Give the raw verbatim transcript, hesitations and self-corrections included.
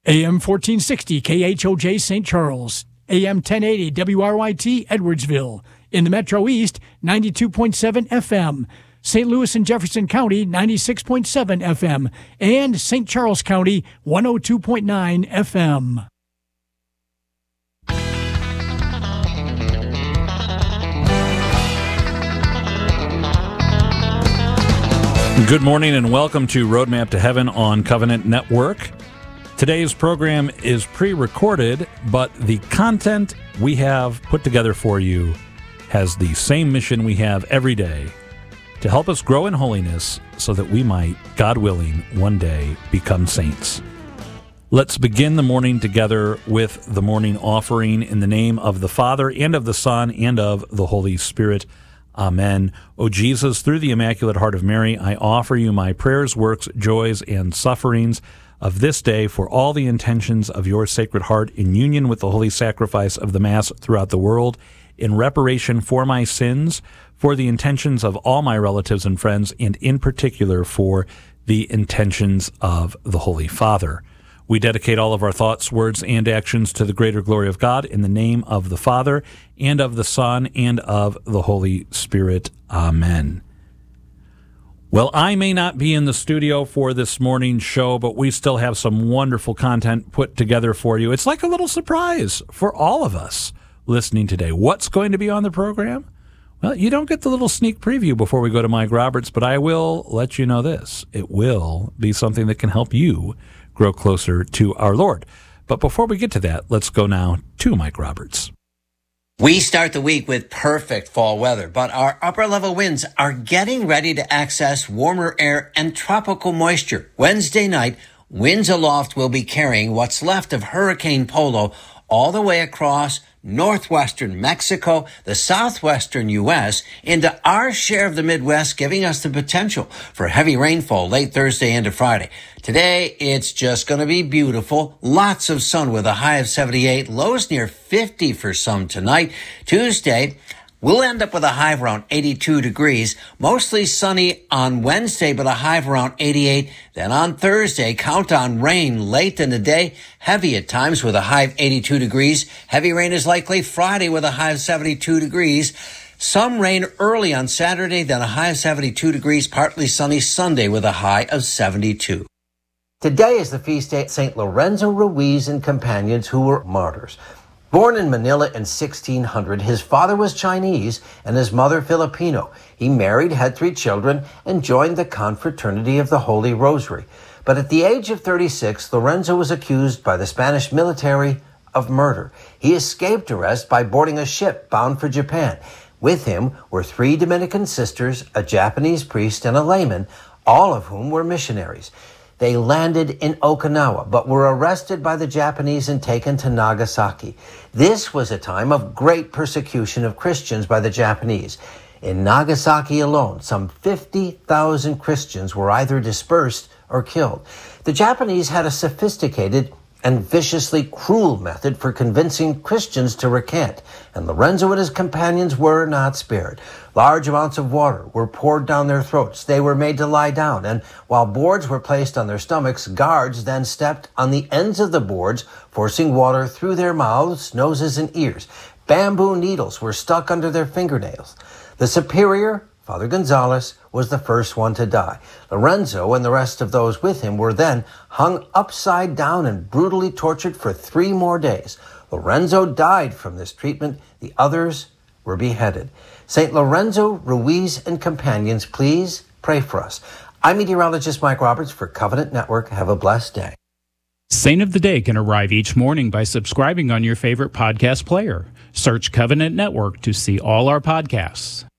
A M fourteen sixty K H O J Saint Charles, A M ten eighty W R Y T Edwardsville. In the Metro East, ninety-two point seven F M. Saint Louis and Jefferson County, ninety-six point seven F M. And Saint Charles County, one oh two point nine F M. Good morning and welcome to Roadmap to Heaven on Covenant Network. Today's program is pre-recorded, but the content we have put together for you has the same mission we have every day, to help us grow in holiness so that we might, God willing, one day become saints. Let's begin the morning together with the morning offering in the name of the Father, and of the Son, and of the Holy Spirit. Amen. O Jesus, through the Immaculate Heart of Mary, I offer you my prayers, works, joys, and sufferings of this day for all the intentions of your Sacred Heart in union with the holy sacrifice of the Mass throughout the world, in reparation for my sins, for the intentions of all my relatives and friends, and in particular for the intentions of the Holy Father. We dedicate all of our thoughts, words, and actions to the greater glory of God in the name of the Father, and of the Son, and of the Holy Spirit. Amen. Well, I may not be in the studio for this morning's show, but we still have some wonderful content put together for you. It's like a little surprise for all of us listening today. What's going to be on the program? Well, you don't get the little sneak preview before we go to Mike Roberts, but I will let you know this. It will be something that can help you grow closer to our Lord. But before we get to that, let's go now to Mike Roberts. We start the week with perfect fall weather, but our upper-level winds are getting ready to access warmer air and tropical moisture. Wednesday night, winds aloft will be carrying what's left of Hurricane Polo all the way across northwestern Mexico, the southwestern U S, into our share of the Midwest, giving us the potential for heavy rainfall late Thursday into Friday. Today, it's just going to be beautiful. Lots of sun with a high of seventy-eight, lows near fifty for some tonight. Tuesday, we'll end up with a high of around eighty-two degrees. Mostly sunny on Wednesday, but a high of around eighty-eight. Then on Thursday, count on rain late in the day. Heavy at times with a high of eighty-two degrees. Heavy rain is likely Friday with a high of seventy-two degrees. Some rain early on Saturday, then a high of seventy-two degrees. Partly sunny Sunday with a high of seventy-two. Today is the feast day of Saint Lorenzo Ruiz and companions who were martyrs. Born in Manila in sixteen hundred, his father was Chinese and his mother Filipino. He married, had three children, and joined the Confraternity of the Holy Rosary. But at the age of thirty-six, Lorenzo was accused by the Spanish military of murder. He escaped arrest by boarding a ship bound for Japan. With him were three Dominican sisters, a Japanese priest, and a layman, all of whom were missionaries. They landed in Okinawa, but were arrested by the Japanese and taken to Nagasaki. This was a time of great persecution of Christians by the Japanese. In Nagasaki alone, some fifty thousand Christians were either dispersed or killed. The Japanese had a sophisticated and viciously cruel method for convincing Christians to recant, and Lorenzo and his companions were not spared. Large amounts of water were poured down their throats. They were made to lie down, and while boards were placed on their stomachs, guards then stepped on the ends of the boards, forcing water through their mouths, noses, and ears. Bamboo needles were stuck under their fingernails. The superior, Father Gonzalez, was the first one to die. Lorenzo and the rest of those with him were then hung upside down and brutally tortured for three more days. Lorenzo died from this treatment. The others were beheaded. Saint Lorenzo Ruiz and companions, please pray for us. I'm meteorologist Mike Roberts for Covenant Network. Have a blessed day. Saint of the Day can arrive each morning by subscribing on your favorite podcast player. Search Covenant Network to see all our podcasts.